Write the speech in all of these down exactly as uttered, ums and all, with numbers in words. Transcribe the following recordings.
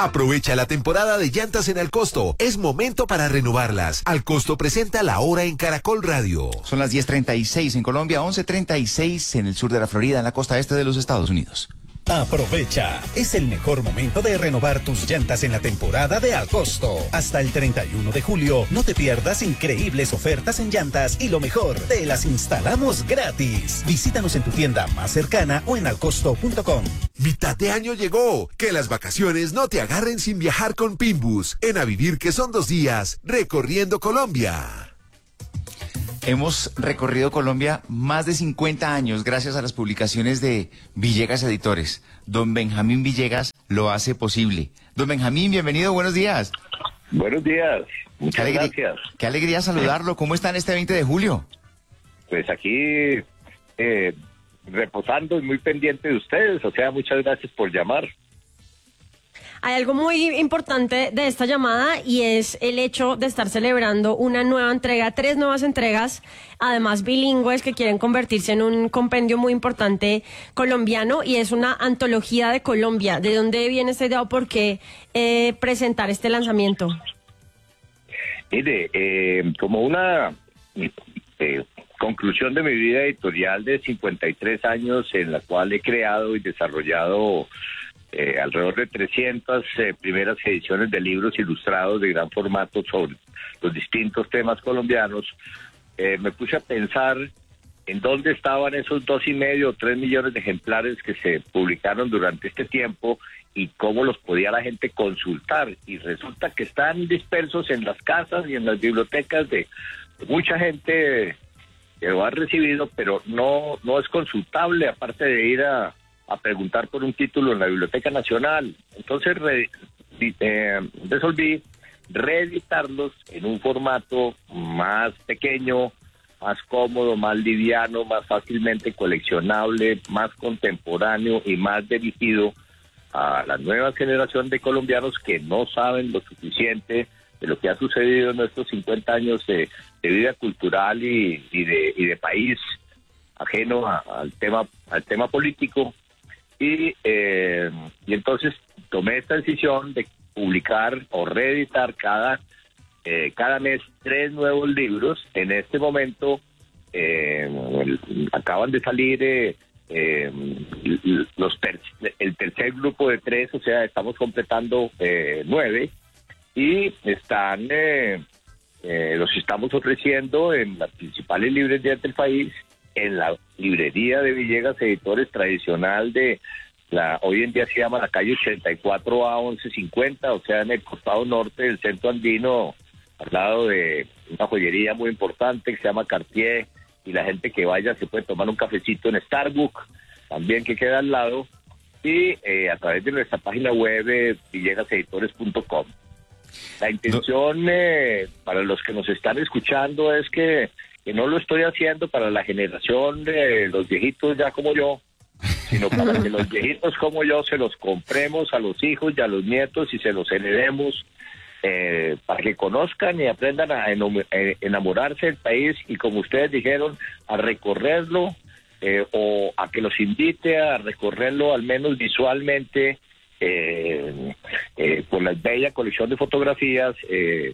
Aprovecha la temporada de llantas en Alcosto. Es momento para renovarlas. Alcosto presenta La Hora en Caracol Radio. Son las diez treinta y seis en Colombia, once treinta y seis en el sur de la Florida, en la costa este de los Estados Unidos. Aprovecha, es el mejor momento de renovar tus llantas en la temporada de Alcosto. Hasta el treinta y uno de julio, no te pierdas increíbles ofertas en llantas y lo mejor, te las instalamos gratis. Visítanos en tu tienda más cercana o en alcosto punto com. Mitad de año llegó. Que las vacaciones no te agarren sin viajar con Pinbus. En A Vivir que son dos días, recorriendo Colombia. Hemos recorrido Colombia más de cincuenta años gracias a las publicaciones de Villegas Editores. Don Benjamín Villegas lo hace posible. Don Benjamín, bienvenido, buenos días. Buenos días, muchas qué alegría, gracias. Qué alegría saludarlo. ¿Cómo están este veinte de julio? Pues aquí eh, reposando y muy pendiente de ustedes, o sea, muchas gracias por llamar. Hay algo muy importante de esta llamada y es el hecho de estar celebrando una nueva entrega, tres nuevas entregas, además bilingües, que quieren convertirse en un compendio muy importante colombiano, y es una antología de Colombia. ¿De dónde viene esta idea o por qué eh, presentar este lanzamiento? Mire, eh, como una eh, conclusión de mi vida editorial de cincuenta y tres años, en la cual he creado y desarrollado Eh, alrededor de trescientas eh, primeras ediciones de libros ilustrados de gran formato sobre los distintos temas colombianos, eh, me puse a pensar en dónde estaban esos dos y medio o tres millones de ejemplares que se publicaron durante este tiempo y cómo los podía la gente consultar. Y resulta que están dispersos en las casas y en las bibliotecas de, de mucha gente que lo ha recibido, pero no, no es consultable, aparte de ir a a preguntar por un título en la Biblioteca Nacional. Entonces re, eh, resolví reeditarlos en un formato más pequeño, más cómodo, más liviano, más fácilmente coleccionable, más contemporáneo y más dirigido a la nueva generación de colombianos que no saben lo suficiente de lo que ha sucedido en estos cincuenta años de, de vida cultural y, y, de, y de país ajeno a, al tema al tema político. Y, eh, y entonces tomé esta decisión de publicar o reeditar cada, eh, cada mes tres nuevos libros. En este momento eh, el, acaban de salir eh, eh, los ter el tercer grupo de tres, o sea, estamos completando eh, nueve, y están eh, eh, los estamos ofreciendo en las principales librerías del país, en la librería de Villegas Editores tradicional de la, hoy en día se llama la calle ochenta y cuatro A once cincuenta, o sea, en el costado norte del centro andino, al lado de una joyería muy importante que se llama Cartier, y la gente que vaya se puede tomar un cafecito en Starbucks, también, que queda al lado, y eh, a través de nuestra página web eh, villegas editores punto com. La intención eh, para los que nos están escuchando es que que no lo estoy haciendo para la generación de los viejitos ya como yo, sino para que los viejitos como yo se los compremos a los hijos y a los nietos y se los heredemos, eh, para que conozcan y aprendan a enamorarse del país y, como ustedes dijeron, a recorrerlo, eh, o a que los invite a recorrerlo al menos visualmente, eh, eh, con la bella colección de fotografías, eh,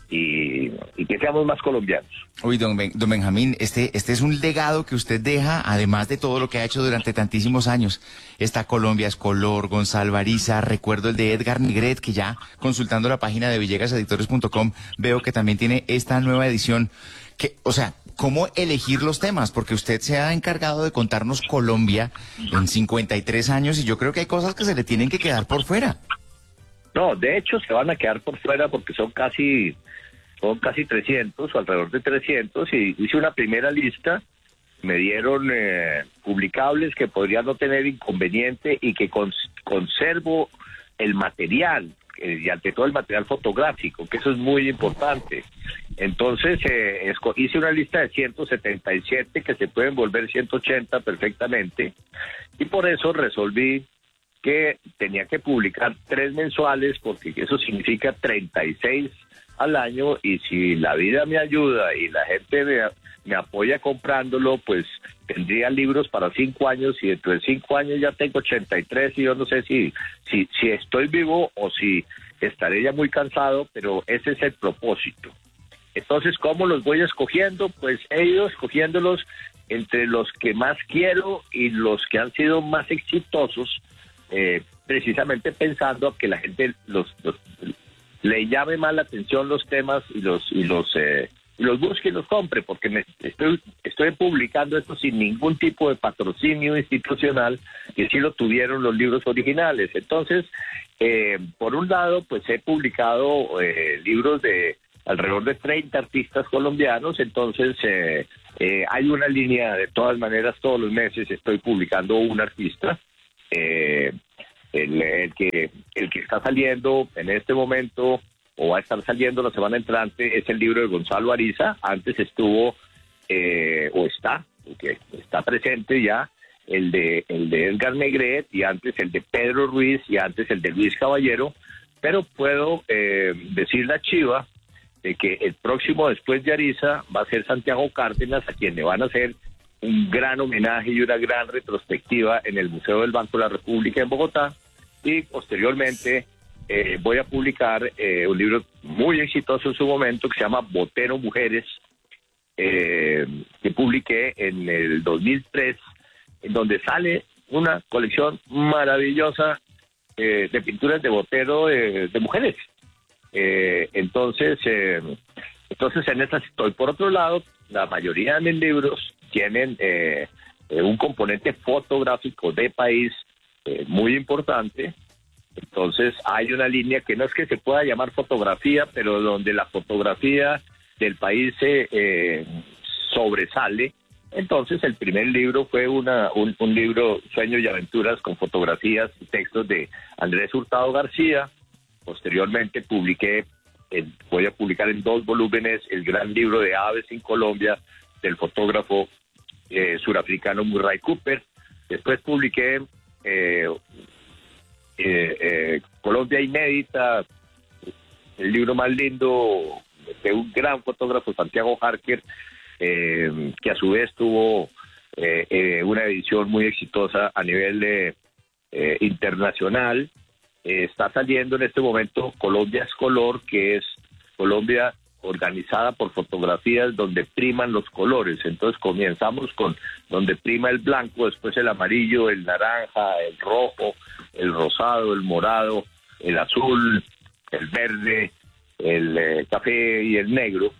Y, y que seamos más colombianos. Uy, don, ben, don Benjamín, este, este es un legado que usted deja, además de todo lo que ha hecho durante tantísimos años. Está Colombia es Color, Gonzalo Ariza, recuerdo el de Edgar Nigret, que ya consultando la página de villegas editores punto com veo que también tiene esta nueva edición. Que, o sea, ¿cómo elegir los temas? Porque usted se ha encargado de contarnos Colombia en cincuenta y tres años, y yo creo que hay cosas que se le tienen que quedar por fuera. No, de hecho se van a quedar por fuera porque son casi... son casi trescientos o alrededor de trescientos, y hice una primera lista, me dieron eh, publicables que podrían no tener inconveniente y que cons conservo el material, eh, y ante todo el material fotográfico, que eso es muy importante. Entonces eh, hice una lista de ciento setenta y siete que se pueden volver ciento ochenta perfectamente, y por eso resolví que tenía que publicar tres mensuales, porque eso significa treinta y seis al año, y si la vida me ayuda y la gente me, me apoya comprándolo, pues tendría libros para cinco años, y dentro de cinco años ya tengo ochenta y tres, y yo no sé si, si, si estoy vivo o si estaré ya muy cansado, pero ese es el propósito. Entonces, ¿cómo los voy escogiendo? Pues he ido escogiéndolos entre los que más quiero y los que han sido más exitosos, eh, precisamente pensando que la gente los, los le llame más la atención los temas y los y los eh, y los busque y los compre, porque me estoy estoy publicando esto sin ningún tipo de patrocinio institucional, que sí lo tuvieron los libros originales. Entonces, eh, por un lado, pues he publicado eh, libros de alrededor de treinta artistas colombianos. Entonces eh, eh, hay una línea, de todas maneras, todos los meses estoy publicando un artista. Eh, el, el que el que está saliendo en este momento, o va a estar saliendo la semana entrante, es el libro de Gonzalo Ariza. Antes estuvo, eh, o está, porque está presente ya, el de el de Edgar Negret, y antes el de Pedro Ruiz, y antes el de Luis Caballero. Pero puedo eh, decir la chiva de que el próximo después de Ariza va a ser Santiago Cárdenas, a quien le van a hacer un gran homenaje y una gran retrospectiva en el Museo del Banco de la República en Bogotá. Y posteriormente eh, voy a publicar eh, un libro muy exitoso en su momento que se llama Botero Mujeres, eh, que publiqué en el dos mil tres, en donde sale una colección maravillosa eh, de pinturas de Botero eh, de mujeres. Eh, entonces, eh, entonces en estas estoy. Por otro lado, la mayoría de mis libros tienen eh, eh, un componente fotográfico de país eh, muy importante. Entonces hay una línea que no es que se pueda llamar fotografía, pero donde la fotografía del país se eh, sobresale. Entonces el primer libro fue una un, un libro, Sueños y Aventuras, con fotografías y textos de Andrés Hurtado García. Posteriormente publiqué, en, voy a publicar en dos volúmenes, el gran libro de aves en Colombia, del fotógrafo eh, surafricano Murray Cooper. Después publiqué eh, eh, eh, Colombia Inédita, el libro más lindo de un gran fotógrafo, Santiago Harker, eh, que a su vez tuvo eh, eh, una edición muy exitosa a nivel eh, eh, internacional. Eh, está saliendo en este momento Colombia es Color, que es Colombia organizada por fotografías donde priman los colores. Entonces comenzamos con donde prima el blanco, después el amarillo, el naranja, el rojo, el rosado, el morado, el azul, el verde, el eh, café y el negro.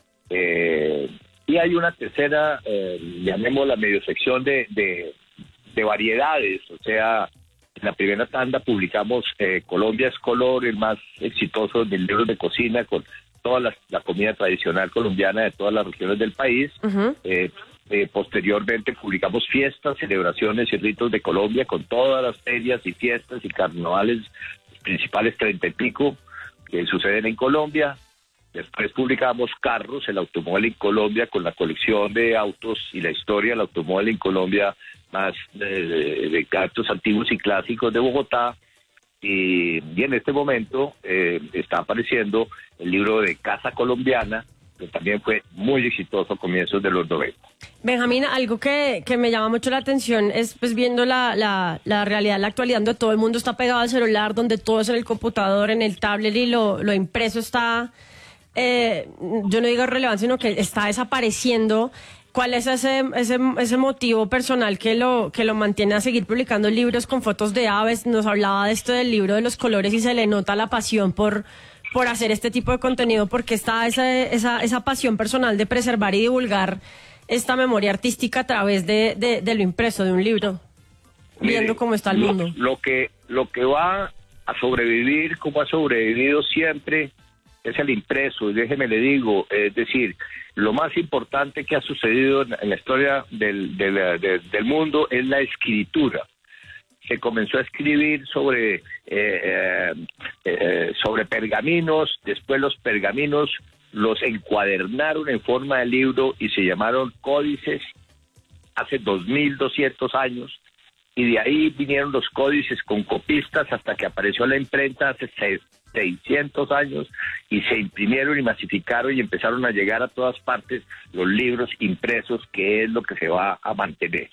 Eh, y hay una tercera, eh, llamémosla medio sección de, de, de variedades. O sea, en la primera tanda publicamos eh, Colombia es Color, el más exitoso de libros de cocina, con toda la, la comida tradicional colombiana de todas las regiones del país. Uh-huh. eh, eh, posteriormente publicamos Fiestas, Celebraciones y Ritos de Colombia, con todas las ferias y fiestas y carnavales principales, treinta y pico, que suceden en Colombia. Después publicamos Carros, el automóvil en Colombia, con la colección de autos y la historia del automóvil en Colombia, más de, de, de autos antiguos y clásicos de Bogotá. Y, y en este momento eh, está apareciendo el libro de Casa Colombiana, que también fue muy exitoso a comienzos de los noventa. Benjamín, algo que, que me llama mucho la atención es, pues, viendo la, la, la realidad, la actualidad, donde todo el mundo está pegado al celular, donde todo es en el computador, en el tablet, y lo, lo impreso está, eh, yo no digo relevancia, sino que está desapareciendo. ¿Cuál es ese, ese, ese motivo personal que lo, que lo mantiene a seguir publicando libros con fotos de aves? Nos hablaba de esto del libro de los colores y se le nota la pasión por, por hacer este tipo de contenido, porque está esa, esa, esa pasión personal de preservar y divulgar esta memoria artística a través de, de, de lo impreso de un libro, Mire, viendo cómo está el lo, mundo. Lo que, lo que va a sobrevivir, como ha sobrevivido siempre, es el impreso. Y déjeme le digo, es decir, lo más importante que ha sucedido en la historia del, del, del, del mundo es la escritura. Se comenzó a escribir sobre, eh, eh, eh, sobre pergaminos, después los pergaminos los encuadernaron en forma de libro y se llamaron códices hace dos mil doscientos años. y de ahí vinieron los códices con copistas hasta que apareció la imprenta hace seiscientos años y se imprimieron y masificaron y empezaron a llegar a todas partes los libros impresos, que es lo que se va a mantener.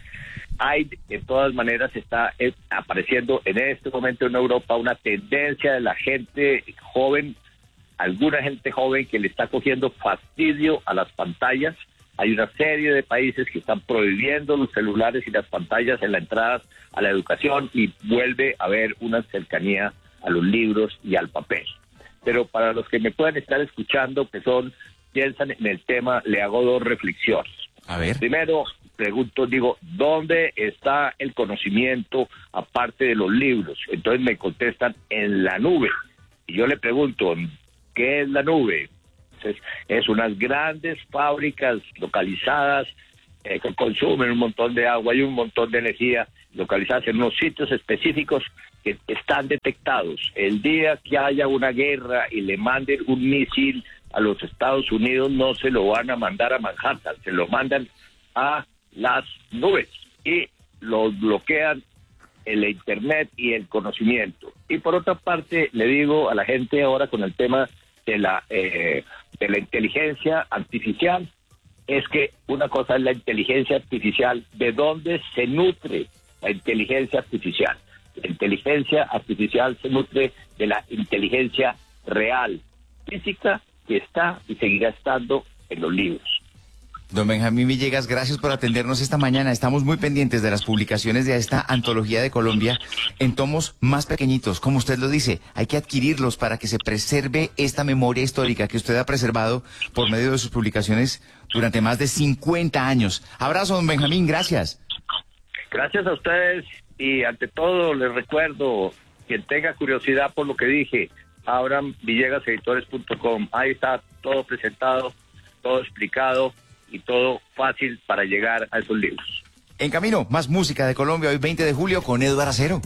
Hay, de todas maneras, está eh, apareciendo en este momento en Europa una tendencia de la gente joven, alguna gente joven que le está cogiendo fastidio a las pantallas. Hay una serie de países que están prohibiendo los celulares y las pantallas en la entrada a la educación y vuelve a haber una cercanía a los libros y al papel. Pero para los que me puedan estar escuchando, que son, piensan en el tema, le hago dos reflexiones. A ver. Primero, pregunto, digo, ¿dónde está el conocimiento aparte de los libros? Entonces me contestan, en la nube. Y yo le pregunto, ¿qué es la nube? Entonces, es unas grandes fábricas localizadas eh, que consumen un montón de agua y un montón de energía, localizadas en unos sitios específicos que están detectados. El día que haya una guerra y le manden un misil a los Estados Unidos, no se lo van a mandar a Manhattan, se lo mandan a las nubes y lo bloquean el internet y el conocimiento. Y por otra parte, le digo a la gente ahora con el tema de la eh, de la inteligencia artificial, es que una cosa es la inteligencia artificial, ¿de dónde se nutre la inteligencia artificial? La inteligencia artificial se nutre de la inteligencia real, física, que está y seguirá estando en los libros. Don Benjamín Villegas, gracias por atendernos esta mañana. Estamos muy pendientes de las publicaciones de esta antología de Colombia en tomos más pequeñitos. Como usted lo dice, hay que adquirirlos para que se preserve esta memoria histórica que usted ha preservado por medio de sus publicaciones durante más de cincuenta años. Abrazo, don Benjamín, gracias. Gracias a ustedes y ante todo les recuerdo, quien tenga curiosidad por lo que dije, abran villegas editores punto com. Ahí está todo presentado, todo explicado y todo fácil para llegar a esos libros. En camino, más música de Colombia, hoy veinte de julio con Eduardo Acero.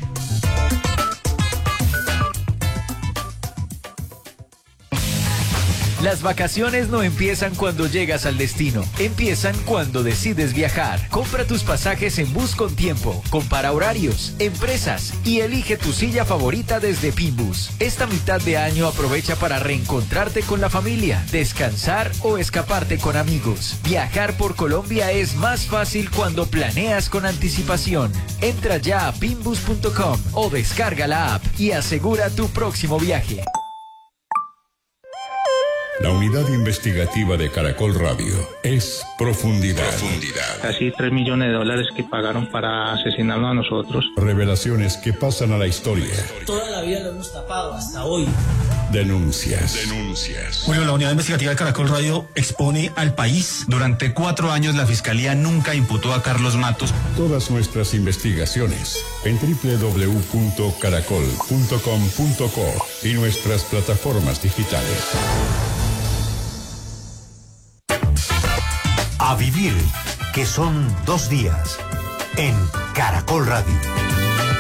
Las vacaciones no empiezan cuando llegas al destino, empiezan cuando decides viajar. Compra tus pasajes en Bus con Tiempo, compara horarios, empresas y elige tu silla favorita desde Pinbus. Esta mitad de año aprovecha para reencontrarte con la familia, descansar o escaparte con amigos. Viajar por Colombia es más fácil cuando planeas con anticipación. Entra ya a pinbus punto com o descarga la app y asegura tu próximo viaje. La unidad investigativa de Caracol Radio es Profundidad. Profundidad. Casi tres millones de dólares que pagaron para asesinarnos a nosotros. Revelaciones que pasan a la historia. Toda la vida lo hemos tapado hasta hoy. Denuncias. Denuncias. Bueno, la unidad investigativa de Caracol Radio expone al país. Durante cuatro años la Fiscalía nunca imputó a Carlos Matos. Todas nuestras investigaciones en doble u doble u doble u punto caracol punto com punto co y nuestras plataformas digitales. A vivir, que son dos días, en Caracol Radio.